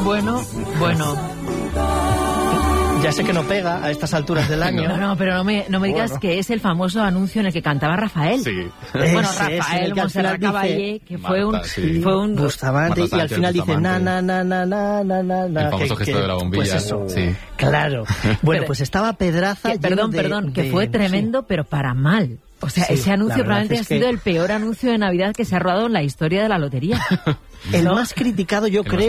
Bueno. Ya sé que no pega a estas alturas del año. No, pero no me digas que es el famoso anuncio en el que cantaba Rafael. Sí. Bueno, Ese, Rafael Montserrat Caballé, que fue un Bustamante, y al final dice na. El famoso gesto de la bombilla. Pues eso, sí. Claro. Bueno, pues estaba Pedraza. Perdón, que fue tremendo, pero para mal. O sea, Sí, ese anuncio probablemente ha sido que el peor anuncio de Navidad que se ha rodado en la historia de la lotería. el más criticado, yo creo.